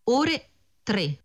ore 3.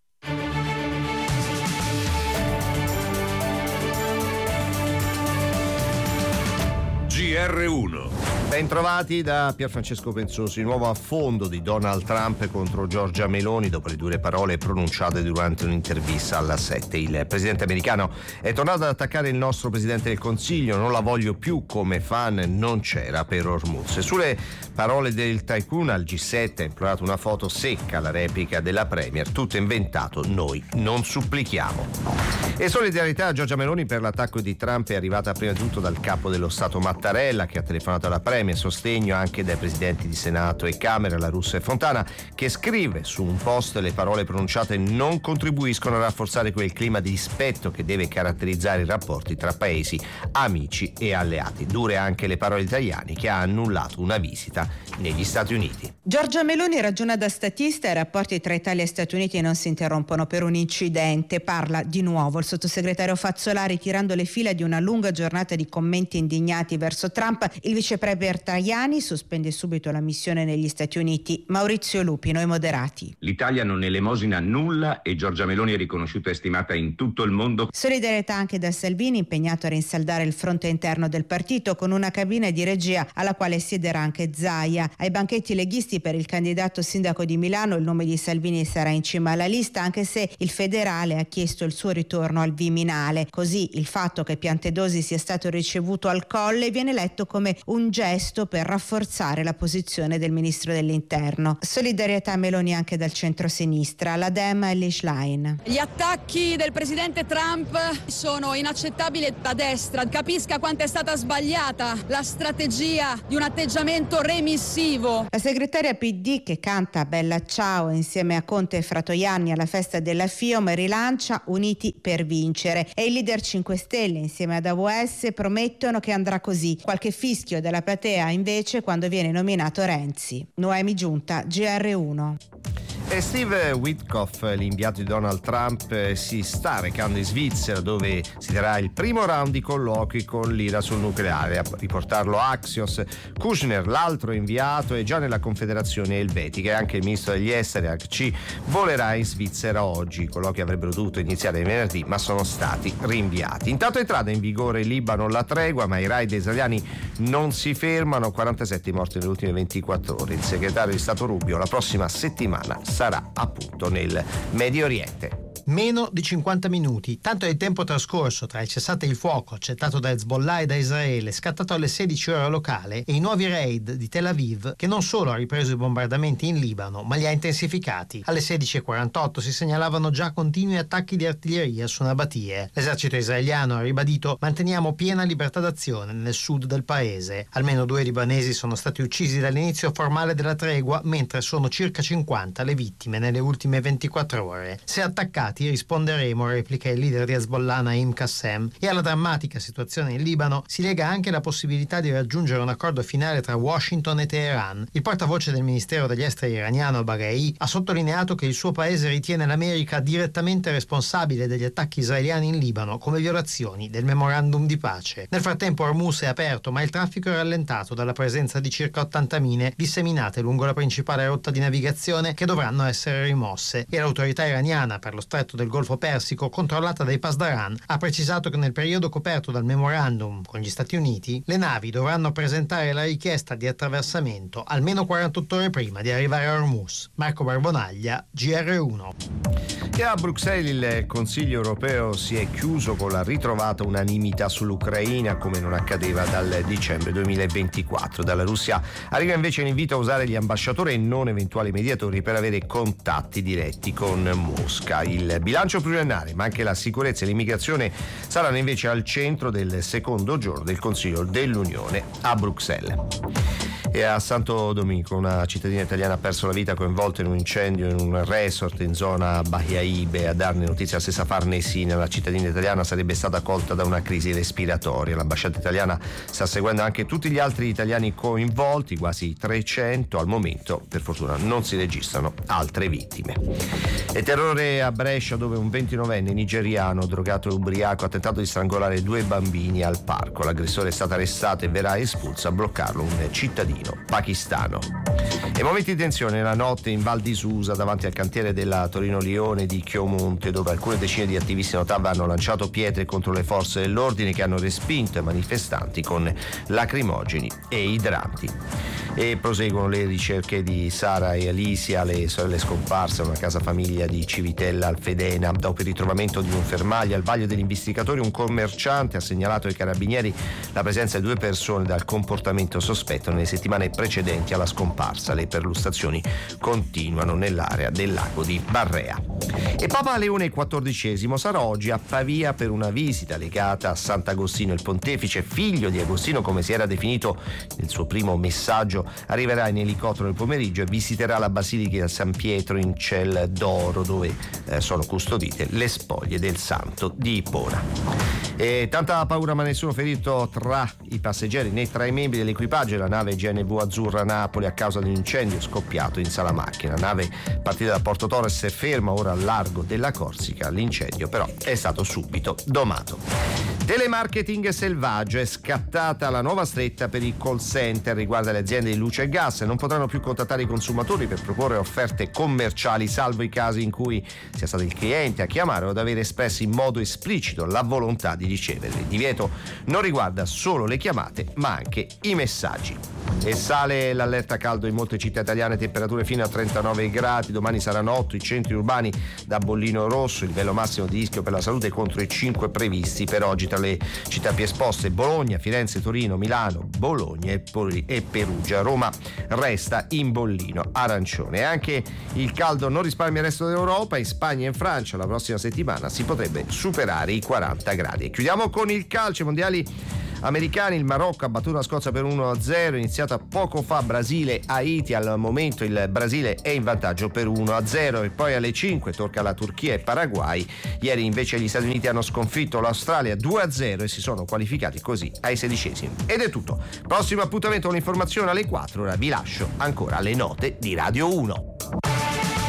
GR1. Bentrovati da Pierfrancesco Pensosi. Il nuovo affondo di Donald Trump contro Giorgia Meloni dopo le dure parole pronunciate durante un'intervista alla 7. Il presidente americano è tornato ad attaccare il nostro presidente del Consiglio. Non la voglio più come fan, non c'era per Hormuz. E sulle parole del tycoon al G7 ha implorato una foto secca, la replica della premier. Tutto inventato, noi non supplichiamo. E solidarietà a Giorgia Meloni per l'attacco di Trump è arrivata prima di tutto dal capo dello Stato Mattarella, che ha telefonato alla premier, sostegno anche dai presidenti di Senato e Camera, La Russa e Fontana, che scrive su un post: le parole pronunciate non contribuiscono a rafforzare quel clima di rispetto che deve caratterizzare i rapporti tra paesi amici e alleati. Dure anche le parole italiane, che ha annullato una visita negli Stati Uniti. Giorgia Meloni ragiona da statista: i rapporti tra Italia e Stati Uniti non si interrompono per un incidente. Parla di nuovo il sottosegretario Fazzolari, tirando le fila di una lunga giornata di commenti indignati verso Trump. Il vicepremier Tajani sospende subito la missione negli Stati Uniti. Maurizio Lupi, Noi Moderati. L'Italia non elemosina nulla e Giorgia Meloni è riconosciuta e stimata in tutto il mondo. Solidarietà anche da Salvini, impegnato a rinsaldare il fronte interno del partito con una cabina di regia alla quale siederà anche Zaia. Ai banchetti leghisti per il candidato sindaco di Milano il nome di Salvini sarà in cima alla lista, anche se il federale ha chiesto il suo ritorno al Viminale. Così il fatto che Piantedosi sia stato ricevuto al Colle viene letto come un gesto per rafforzare la posizione del ministro dell'interno. Solidarietà a Meloni anche dal centro-sinistra, la Dem e l'Ishline. Gli attacchi del presidente Trump sono inaccettabili da destra. Capisca quanto è stata sbagliata la strategia di un atteggiamento remissivo. La segretaria PD, che canta Bella Ciao insieme a Conte e Fratoianni alla festa della FIOM, rilancia Uniti per vincere, e il leader 5 Stelle insieme ad AWS promettono che andrà così. Qualche fischio della platea invece quando viene nominato Renzi. Noemi Giunta, GR1. E Steve Witkoff, l'inviato di Donald Trump, si sta recando in Svizzera, dove si terrà il primo round di colloqui con l'Ira sul nucleare. A riportarlo Axios. Kushner, l'altro inviato, è già nella Confederazione Elvetica, e anche il ministro degli esteri Akci volerà in Svizzera oggi. I colloqui avrebbero dovuto iniziare venerdì, ma sono stati rinviati. Intanto è entrata in vigore in Libano la tregua, ma i raid israeliani non si fermano. 47 morti nelle ultime 24 ore. Il segretario di Stato Rubio la prossima settimana sarà appunto nel Medio Oriente. Meno di 50 minuti, tanto è il tempo trascorso tra il cessate il fuoco accettato da Hezbollah e da Israele, scattato alle 16 ore locale, e i nuovi raid di Tel Aviv, che non solo ha ripreso i bombardamenti in Libano, ma li ha intensificati. Alle 16:48 si segnalavano già continui attacchi di artiglieria su Nabatie. L'esercito israeliano ha ribadito: manteniamo piena libertà d'azione nel sud del paese. Almeno 2 libanesi sono stati uccisi dall'inizio formale della tregua, mentre sono circa 50 le vittime nelle ultime 24 ore. Se attaccati risponderemo, replica il leader di Hezbollah Naim Qassem. E alla drammatica situazione in Libano si lega anche la possibilità di raggiungere un accordo finale tra Washington e Teheran. Il portavoce del Ministero degli Esteri iraniano Baghei ha sottolineato che il suo paese ritiene l'America direttamente responsabile degli attacchi israeliani in Libano come violazioni del memorandum di pace. Nel frattempo Hormuz è aperto, ma il traffico è rallentato dalla presenza di circa 80 mine disseminate lungo la principale rotta di navigazione, che dovranno essere rimosse, e l'autorità iraniana per lo stretto del Golfo Persico, controllata dai Pasdaran, ha precisato che nel periodo coperto dal memorandum con gli Stati Uniti le navi dovranno presentare la richiesta di attraversamento almeno 48 ore prima di arrivare a Hormuz. Marco Barbonaglia, GR1. E a Bruxelles il Consiglio europeo si è chiuso con la ritrovata unanimità sull'Ucraina, come non accadeva dal dicembre 2024. Dalla Russia arriva invece l'invito a usare gli ambasciatori e non eventuali mediatori per avere contatti diretti con Mosca. Il bilancio pluriennale, ma anche la sicurezza e l'immigrazione saranno invece al centro del secondo giorno del Consiglio dell'Unione a Bruxelles. E a Santo Domingo una cittadina italiana ha perso la vita coinvolta in un incendio in un resort in zona Bahia Ibe. A darne notizia la stessa Farnesina, la cittadina italiana sarebbe stata colta da una crisi respiratoria. L'ambasciata italiana sta seguendo anche tutti gli altri italiani coinvolti, quasi 300. Al momento, per fortuna, non si registrano altre vittime. E terrore a Brescia, dove un 29enne nigeriano, drogato e ubriaco, ha tentato di strangolare 2 bambini al parco. L'aggressore è stato arrestato e verrà espulso. A bloccarlo un cittadino pakistano. E momenti di tensione la notte in Val di Susa davanti al cantiere della Torino-Lione di Chiomonte, dove alcune decine di attivisti Notav hanno lanciato pietre contro le forze dell'ordine che hanno respinto i manifestanti con lacrimogeni e idranti. E proseguono le ricerche di Sara e Alicia, le sorelle scomparse a una casa famiglia di Civitella al Fedena. Dopo il ritrovamento di un fermaglio al vaglio degli investigatori, un commerciante ha segnalato ai carabinieri la presenza di 2 persone dal comportamento sospetto nelle settimane precedenti alla scomparsa. Le perlustrazioni continuano nell'area del lago di Barrea. E Papa Leone XIV sarà oggi a Pavia per una visita legata a Sant'Agostino. Il pontefice, figlio di Agostino come si era definito nel suo primo messaggio, arriverà in elicottero nel pomeriggio e visiterà la Basilica di San Pietro in Ciel d'Oro, dove sono custodite le spoglie del santo di Ippona. E tanta paura ma nessuno ferito tra i passeggeri né tra i membri dell'equipaggio della nave GNV Azzurra Napoli a causa di un incendio scoppiato in sala macchina. La nave partita da Porto Torres è ferma ora al largo della Corsica. L'incendio però è stato subito domato. Telemarketing selvaggio, è scattata la nuova stretta per i call center, riguarda le aziende di luce e gas. Non potranno più contattare i consumatori per proporre offerte commerciali, salvo i casi in cui sia stato il cliente a chiamare o ad aver espresso in modo esplicito la volontà di riceverli. Il divieto non riguarda solo le chiamate ma anche i messaggi. E sale l'allerta caldo in molte città italiane, temperature fino a 39 gradi, domani saranno 8 i centri urbani da bollino rosso, il livello massimo di rischio per la salute contro i 5 previsti per oggi. Tra le città più esposte Bologna, Firenze, Torino, Milano, Bologna e Perugia. Roma resta in bollino arancione. E anche il caldo non risparmia il resto d'Europa. In Spagna e in Francia la prossima settimana si potrebbe superare i 40 gradi. E chiudiamo con il calcio. Mondiali americani, il Marocco ha battuto la Scozia per 1-0, iniziata poco fa Brasile-Haiti, al momento il Brasile è in vantaggio per 1-0 e poi alle 5 tocca la Turchia e Paraguay. Ieri invece gli Stati Uniti hanno sconfitto l'Australia 2-0 e si sono qualificati così ai 16esimi. Ed è tutto. Prossimo appuntamento con l'informazione alle 4, ora vi lascio ancora le note di Radio 1.